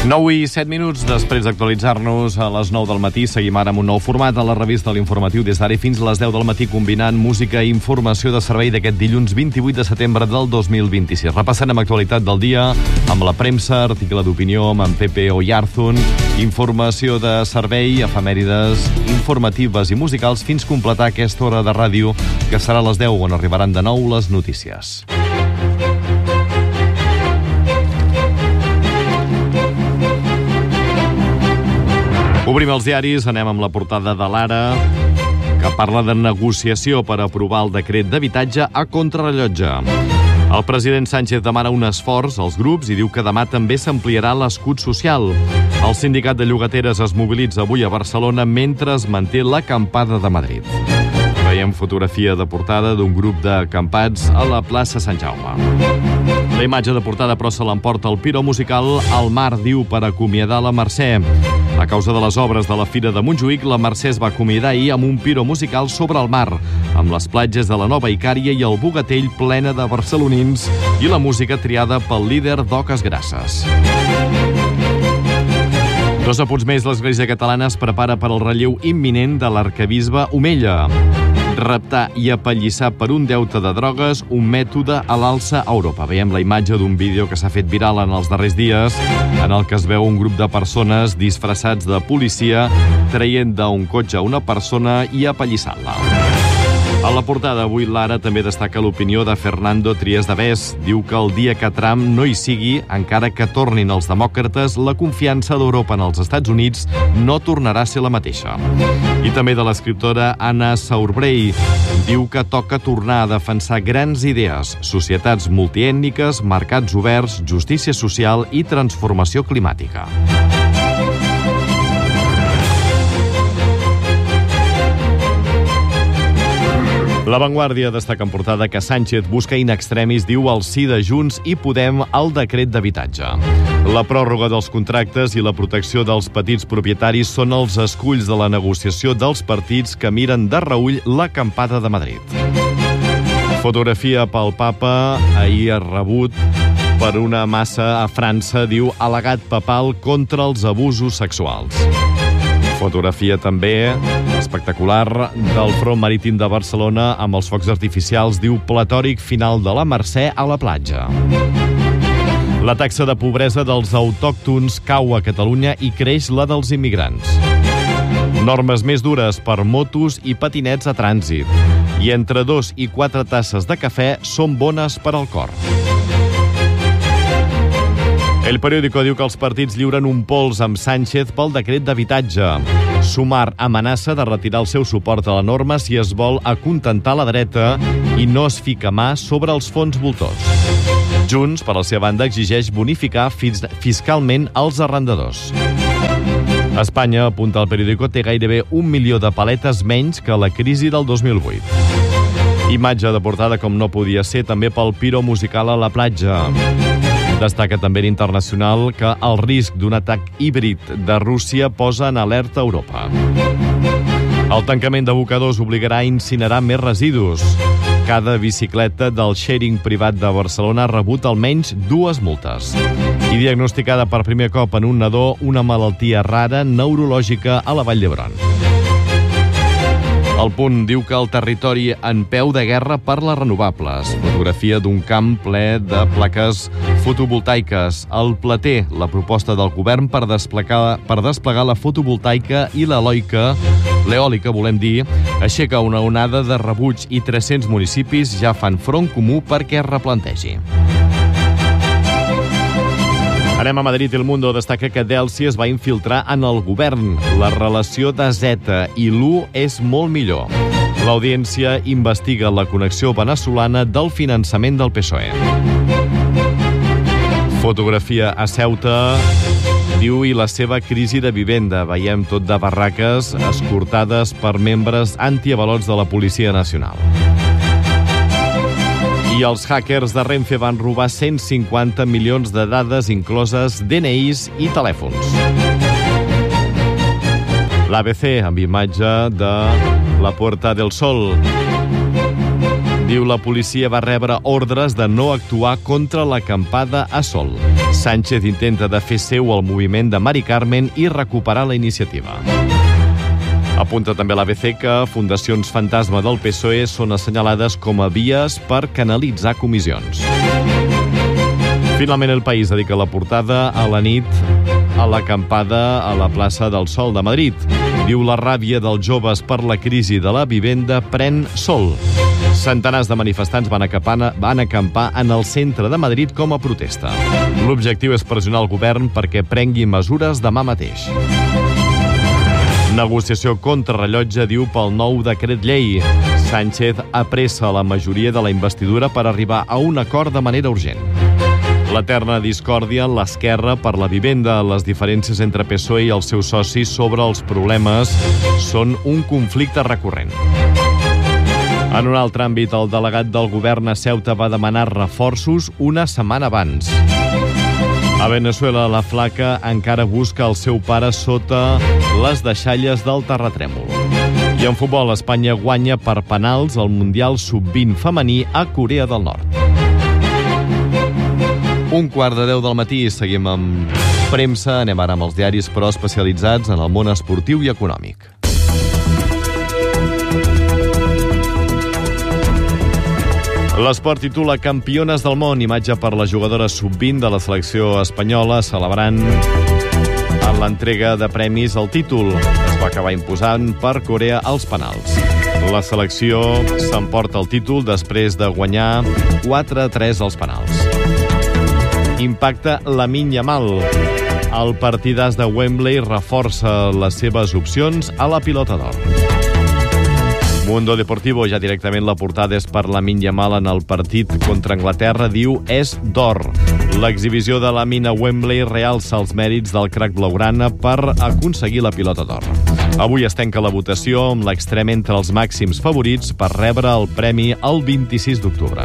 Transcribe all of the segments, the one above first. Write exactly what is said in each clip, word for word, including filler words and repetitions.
nou i set minuts després d'actualitzar-nos a les nou del matí. Seguim ara amb un nou format a la revista L'Informatiu des d'ara fins a les deu del matí, combinant música i informació de servei d'aquest dilluns vint-i-vuit de setembre del dos mil vint-i-sis. Repassant amb actualitat del dia, amb la premsa, article d'opinió, amb en Pepe Oyarzun, informació de servei, efemèrides informatives i musicals, fins completar aquesta hora de ràdio, que serà a les deu, on arribaran de nou les notícies. Obrim els diaris, anem amb la portada de l'Ara, que parla de negociació per aprovar el decret d'habitatge a contrarellotge. El president Sánchez demana un esforç als grups i diu que demà també s'ampliarà l'escut social. El sindicat de llogateres es mobilitza avui a Barcelona mentre es manté l'acampada de Madrid. Veiem fotografia de portada d'un grup d'acampats a la plaça Sant Jaume. La imatge de portada, però, se l'emporta el piro musical El Mar, diu, per acomiadar la Mercè. A causa de les obres de la Fira de Montjuïc, la Mercè es va acomiadar ahir amb un piro musical sobre el mar, amb les platges de la Nova Icària i el Bogatell plena de barcelonins i la música triada pel líder d'Oques Grasses. Dos apunts més. L'Església Catalana es prepara per al relleu imminent de l'arquebisbe Omella. Raptar i apallissar per un deute de drogues, un mètode a l'alça a Europa. Veiem la imatge d'un vídeo que s'ha fet viral en els darrers dies, en el que es veu un grup de persones disfressats de policia traient d'un cotxe una persona i apallissant-la. A la portada avui l'Ara també destaca l'opinió de Fernando Trias de Bes. Diu que el dia que Trump no hi sigui, encara que tornin els demòcrates, la confiança d'Europa en els Estats Units no tornarà a ser la mateixa. I també de l'escriptora Anna Sauerbrei. Diu que toca tornar a defensar grans idees, societats multiètniques, mercats oberts, justícia social i transformació climàtica. La Vanguardia destaca en portada que Sánchez busca in extremis, diu, el sí de Junts i Podem al decret d'habitatge. La pròrroga dels contractes i la protecció dels petits propietaris són els esculls de la negociació dels partits que miren de reüll l'acampada de Madrid. Fotografia pel papa, ahir rebut per una massa a França, diu, al·legat papal contra els abusos sexuals. Fotografia també espectacular del front marítim de Barcelona amb els focs artificials, diu, platòric final de la Mercè a la platja. La taxa de pobresa dels autòctons cau a Catalunya i creix la dels immigrants. Normes més dures per motos i patinets a trànsit. I entre dos i quatre tasses de cafè són bones per al cor. El Periódico diu que els partits lliuren un pols amb Sánchez pel decret d'habitatge. Sumar amenaça de retirar el seu suport a la norma si es vol acontentar la dreta i no es fica mà sobre els fons voltors. Junts, per la seva banda, exigeix bonificar fiscalment els arrendadors. Espanya, apunta el Periódico, té gairebé un milió de paletes menys que la crisi del dos mil vuit. Imatge de portada, com no podia ser, també pel piro musical a la platja. Destaca també l'Internacional que el risc d'un atac híbrid de Rússia posa en alerta Europa. El tancament d'abocadors obligarà a incinerar més residus. Cada bicicleta del sharing privat de Barcelona ha rebut almenys dues multes. I diagnosticada per primer cop en un nadó una malaltia rara neurològica a la Vall d'Hebron. El Punt diu que el territori en peu de guerra per les renovables. Fotografia d'un camp ple de plaques fotovoltaiques. El Plater, la proposta del govern per desplegar, per desplegar la fotovoltaica i l'eòlica, l'eòlica, volem dir, aixeca una onada de rebuig i tres-cents municipis ja fan front comú perquè es replantegi. Anem a Madrid. El Mundo destaca que Delsi es va infiltrar en el govern. La relació de Zeta i l'U és molt millor. L'Audiència investiga la connexió venezolana del finançament del P S O E. Fotografia a Ceuta, diu, i la seva crisi de vivenda. Veiem tot de barraques escortades per membres antiavalots de la Policia Nacional. I els hackers de Renfe van robar cent cinquanta milions de dades, incloses D N Is i telèfons. L'A B C, amb imatge de la Puerta del Sol. Diu la policia va rebre ordres de no actuar contra l'acampada a Sol. Sánchez intenta de fer seu el moviment de Mari Carmen i recuperar la iniciativa. Apunta també l'A B C que fundacions fantasma del P S O E són assenyalades com a vies per canalitzar comissions. Finalment, El País dedica la portada a la nit a l'acampada a la plaça del Sol de Madrid. Diu la ràbia dels joves per la crisi de la vivenda pren sol. Centenars de manifestants van acampar, van acampar en el centre de Madrid com a protesta. L'objectiu és pressionar el govern perquè prengui mesures demà mateix. Negociació contrarrellotge, diu, pel nou decret llei. Sánchez apressa la majoria de la investidura per arribar a un acord de manera urgent. L'eterna discòrdia en l'esquerra per la vivenda. Les diferències entre P S O E i els seus socis sobre els problemes són un conflicte recurrent. En un altre àmbit, el delegat del govern a Ceuta va demanar reforços una setmana abans. A Venezuela, la flaca encara busca el seu pare sota les deixalles del terratrèmol. I en futbol, Espanya guanya per penals el Mundial sub vint femení a Corea del Nord. Un quart de deu del matí, seguim amb premsa, anem ara amb els diaris, però especialitzats en el món esportiu i econòmic. L'Esport titula Campiones del món, imatge per la jugadora sub vint de la selecció espanyola celebrant en l'entrega de premis el títol. Es va acabar imposant per Corea als penals. La selecció s'emporta el títol després de guanyar quatre a tres als penals. Impacta Lamine Yamal. El partidàs de Wembley reforça les seves opcions a la pilota d'or. Mundo Deportivo, ja directament la portada és per Lamine Yamal en el partit contra Anglaterra, diu és d'or. L'exhibició de Lamine a Wembley realça els mèrits del crac blaugrana per aconseguir la pilota d'or. Avui es tanca la votació amb l'extrem entre els màxims favorits per rebre el premi el vint-i-sis d'octubre.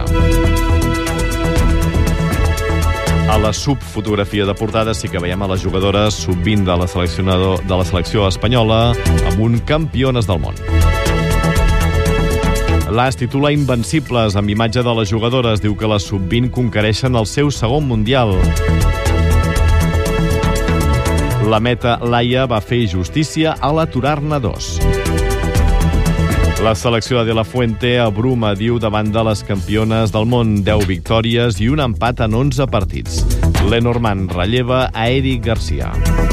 A la subfotografia de portada sí que veiem a les jugadores sub vint de la, de la selecció espanyola amb un campiones del món. L'As titula Invencibles, amb imatge de les jugadores. Diu que les sub vint conquereixen el seu segon mundial. La meta Laia va fer justícia a l'aturar-ne dos. La selecció de De La Fuente abruma, diu, davant de les campiones del món. deu victòries i un empat en onze partits. Lenormand relleva a Eric Garcia.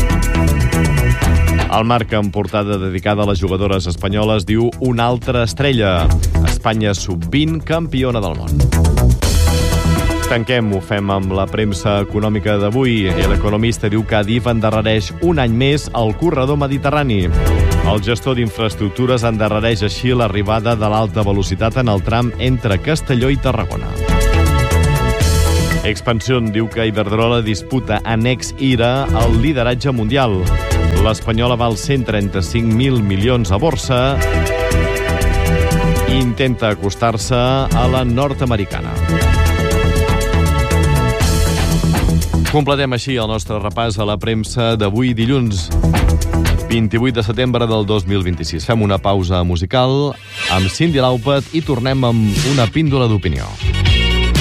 El Marca, en portada dedicada a les jugadores espanyoles, diu una altra estrella. Espanya sub vint, campiona del món. Tanquem, ho fem amb la premsa econòmica d'avui. L'Economista diu que Adif endarrereix un any més el corredor mediterrani. El gestor d'infraestructures endarrereix així l'arribada de l'alta velocitat en el tram entre Castelló i Tarragona. Expansión diu que Iberdrola disputa annex I R A el lideratge mundial. L'Espanyola val cent trenta-cinc mil milions a borsa i intenta acostar-se a la nord-americana. Completem així el nostre repàs a la premsa d'avui dilluns vint-i-vuit de setembre del dos mil vint-i-sis. Fem una pausa musical amb Cyndi Lauper i tornem amb una píndola d'opinió.